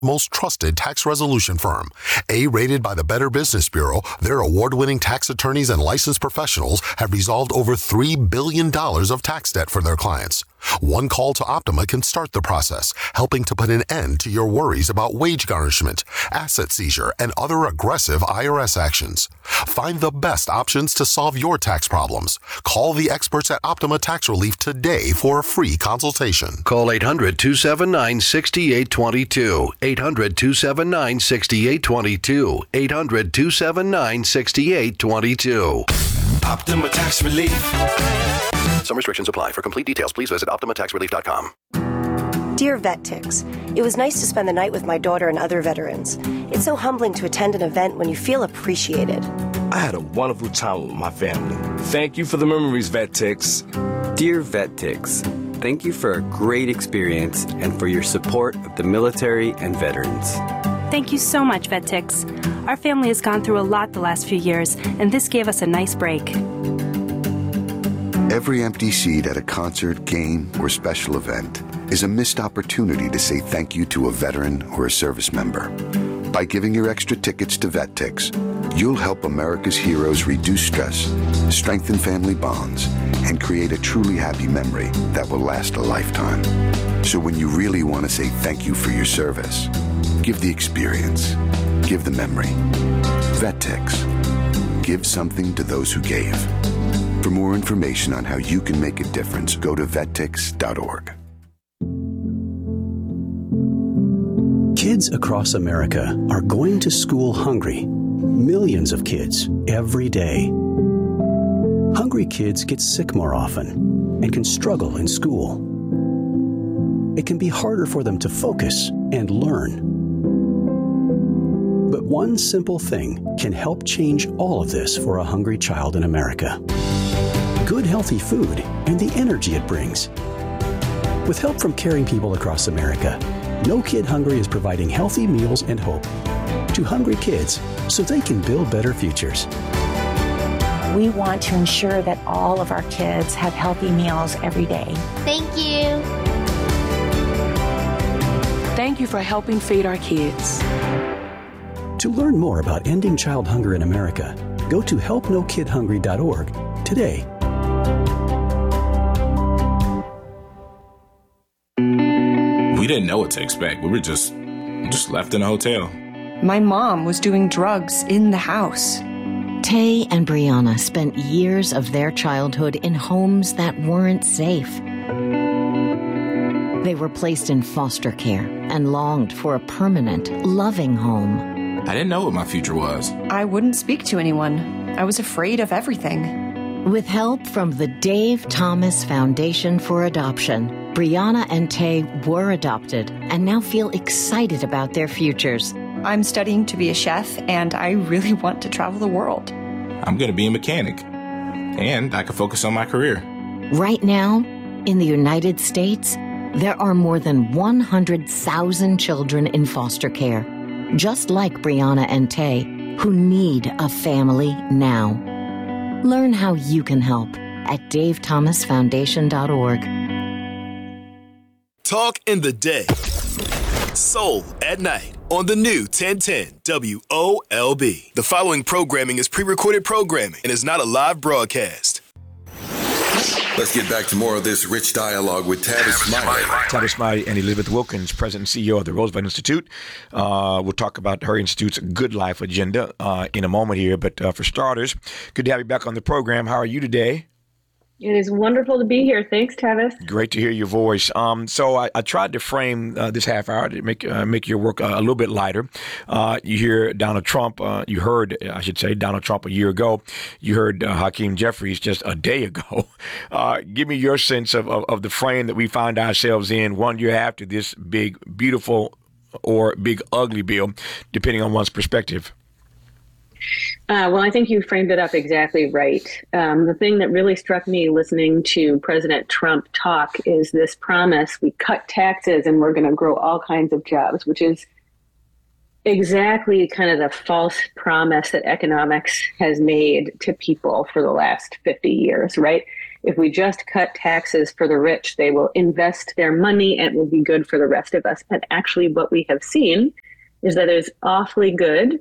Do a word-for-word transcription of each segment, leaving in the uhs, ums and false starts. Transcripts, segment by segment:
most trusted tax resolution firm. A-rated by the Better Business Bureau, their award-winning tax attorneys and licensed professionals have resolved over three billion dollars of tax debt for their clients. One call to Optima can start the process, helping to put an end to your worries about wage garnishment, asset seizure, and other aggressive I R S actions. Find the best options to solve your tax problems. Call the experts at Optima Tax Relief today for a free consultation. Call eight hundred, two seven nine, six eight two two. eight hundred, two seven nine, six eight two two. eight hundred, two seven nine, six eight two two. Optima Tax Relief. Some restrictions apply. For complete details, please visit optima tax relief dot com. Dear VetTix, it was nice to spend the night with my daughter and other veterans. It's so humbling to attend an event when you feel appreciated. I had a wonderful time with my family. Thank you for the memories, VetTix. Dear VetTix, thank you for a great experience and for your support of the military and veterans. Thank you so much, VetTix. Our family has gone through a lot the last few years, and this gave us a nice break. Every empty seat at a concert, game, or special event is a missed opportunity to say thank you to a veteran or a service member. By giving your extra tickets to VetTix, you'll help America's heroes reduce stress, strengthen family bonds, and create a truly happy memory that will last a lifetime. So when you really want to say thank you for your service, give the experience, give the memory. VetTix. Give something to those who gave. For more information on how you can make a difference, go to vet tix dot org. Kids across America are going to school hungry. Millions of kids every day. Hungry kids get sick more often and can struggle in school. It can be harder for them to focus and learn. But one simple thing can help change all of this for a hungry child in America. Good, healthy food and the energy it brings. With help from caring people across America, No Kid Hungry is providing healthy meals and hope to hungry kids so they can build better futures. We want to ensure that all of our kids have healthy meals every day. Thank you. Thank you for helping feed our kids. To learn more about ending child hunger in America, go to help no kid hungry dot org today. We didn't know what to expect. We were just just left in a hotel. My mom was doing drugs in the house. Tay and Brianna spent years of their childhood in homes that weren't safe. They were placed in foster care and longed for a permanent, loving home. I didn't know what my future was. I wouldn't speak to anyone. I was afraid of everything. With help from the Dave Thomas Foundation for Adoption, Brianna and Tay were adopted and now feel excited about their futures. I'm studying to be a chef, and I really want to travel the world. I'm going to be a mechanic, and I can focus on my career. Right now, in the United States, there are more than one hundred thousand children in foster care, just like Brianna and Tay, who need a family now. Learn how you can help at dave thomas foundation dot org. Talk in the day. Soul at night on the new ten ten W O L B. The following programming is pre-recorded programming and is not a live broadcast. Let's get back to more of this rich dialogue with Tavis Smiley. Tavis Smiley and Elizabeth Wilkins, President and C E O of the Roosevelt Institute. Uh, we'll talk about her institute's Good Life agenda uh, in a moment here. But uh, for starters, good to have you back on the program. How are you today? It is wonderful to be here. Thanks, Tavis. Great to hear your voice. Um, so I, I tried to frame uh, this half hour to make uh, make your work uh, a little bit lighter. Uh, you hear Donald Trump. Uh, you heard, I should say, Donald Trump a year ago. You heard uh, Hakeem Jeffries just a day ago. Uh, give me your sense of, of, of the frame that we find ourselves in one year after this big, beautiful or big, ugly bill, depending on one's perspective. Uh, well, I think you framed it up exactly right. Um, the thing that really struck me listening to President Trump talk is this promise: we cut taxes and we're going to grow all kinds of jobs, which is exactly kind of the false promise that economics has made to people for the last fifty years, right? if we just cut taxes for the rich, they will invest their money and it will be good for the rest of us. And actually what we have seen is that it's awfully good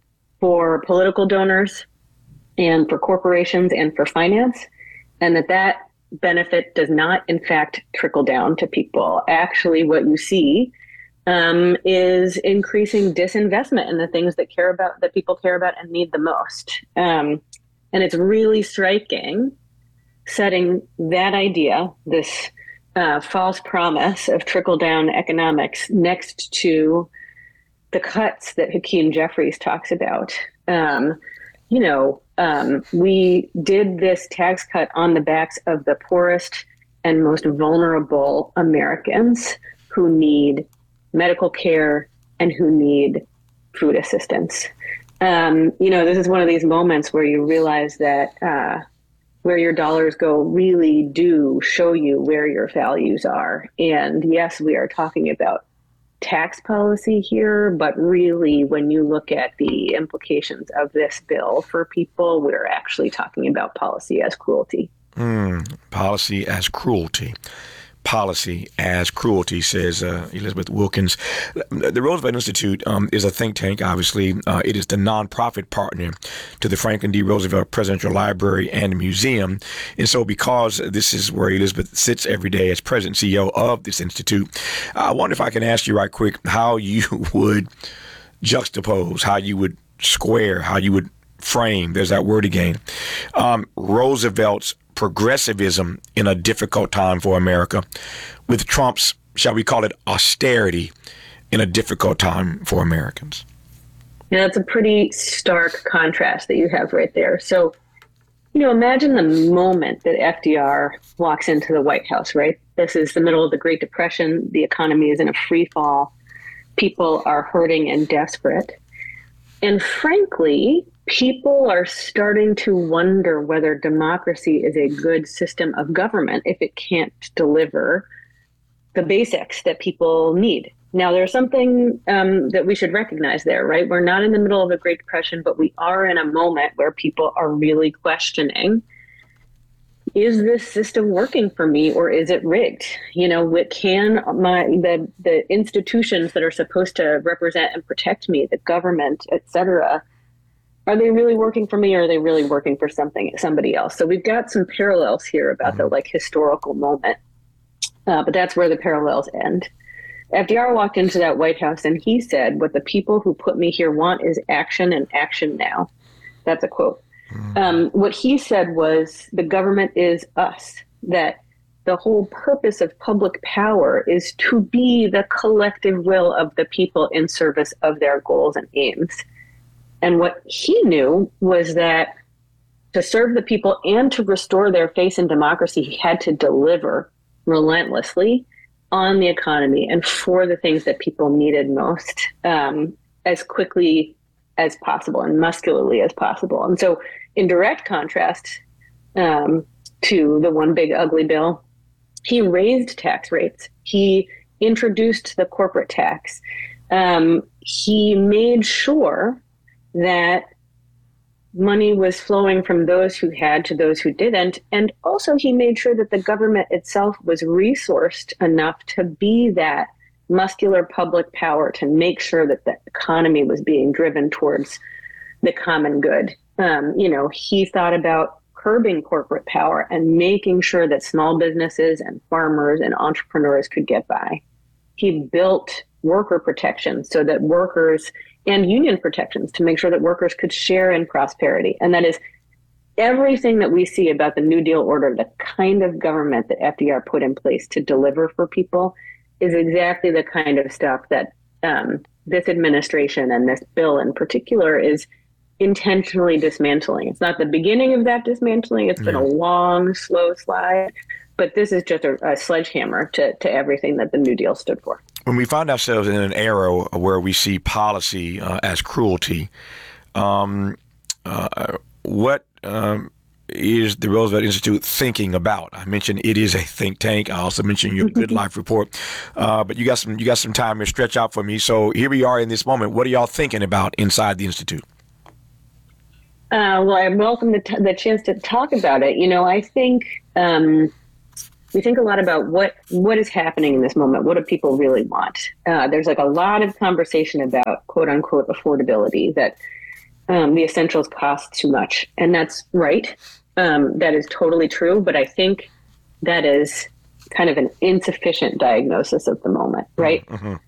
for political donors and for corporations and for finance, and that that benefit does not, in fact, trickle down to people. Actually, what you see um, is increasing disinvestment in the things that care about that people care about and need the most. Um, and it's really striking, setting that idea, this uh, false promise of trickle-down economics, next to the cuts that Hakeem Jeffries talks about. Um, you know, um, we did this tax cut on the backs of the poorest and most vulnerable Americans who need medical care and who need food assistance. Um, you know, this is one of these moments where you realize that uh, where your dollars go really do show you where your values are. And yes, we are talking about tax policy here, but really when you look at the implications of this bill for people, we're actually talking about policy as cruelty. Mm, policy as cruelty. Policy as cruelty, says uh, Elizabeth Wilkins. The Roosevelt Institute um, is a think tank, obviously. Uh, it is the nonprofit partner to the Franklin D. Roosevelt Presidential Library and Museum. And so because this is where Elizabeth sits every day as president and C E O of this institute, I wonder if I can ask you right quick how you would juxtapose, how you would square, how you would frame, there's that word again, um, Roosevelt's progressivism in a difficult time for America with Trump's, shall we call it, austerity in a difficult time for Americans. Yeah, that's a pretty stark contrast that you have right there. So, you know, imagine the moment that F D R walks into the White House, right? This is the middle of the Great Depression. The economy is in a free fall. People are hurting and desperate. And frankly, people are starting to wonder whether democracy is a good system of government if it can't deliver the basics that people need. Now, there's something um, that we should recognize there, right? We're not in the middle of a Great Depression, but we are in a moment where people are really questioning, is this system working for me or is it rigged? You know, what can my the the institutions that are supposed to represent and protect me, the government, et cetera, are they really working for me or are they really working for something, somebody else? So we've got some parallels here about the like historical moment, uh, but that's where the parallels end. F D R walked into that White House and he said, what the people who put me here want is action and action now. That's a quote. Um, what he said was the government is us, that the whole purpose of public power is to be the collective will of the people in service of their goals and aims. And what he knew was that to serve the people and to restore their faith in democracy, he had to deliver relentlessly on the economy and for the things that people needed most, um, as quickly as possible and muscularly as possible. And so in direct contrast um, to the one big ugly bill, he raised tax rates. He introduced the corporate tax. Um, he made sure that money was flowing from those who had to those who didn't. And also he made sure that the government itself was resourced enough to be that muscular public power to make sure that the economy was being driven towards the common good. Um, you know, he thought about curbing corporate power and making sure that small businesses and farmers and entrepreneurs could get by. He built worker protections so that workers and union protections to make sure that workers could share in prosperity. And that is everything that we see about the New Deal order, the kind of government that F D R put in place to deliver for people is exactly the kind of stuff that um, this administration and this bill in particular is intentionally dismantling. It's not the beginning of that dismantling. It's been a long, slow slide, but this is just a, a sledgehammer to, to everything that the New Deal stood for. When we find ourselves in an era where we see policy uh, as cruelty, um, uh, what um, is the Roosevelt Institute thinking about? I mentioned it is a think tank. I also mentioned your Good Life report, uh, but you got some you got some time to stretch out for me. So here we are in this moment. What are y'all thinking about inside the Institute? Uh, well, I welcome the, t- the chance to talk about it. You know, I think um, we think a lot about what what is happening in this moment. What do people really want? Uh, there's like a lot of conversation about quote unquote affordability, that um, the essentials cost too much. And that's right. Um, that is totally true. But I think that is kind of an insufficient diagnosis of the moment, right? Mm-hmm.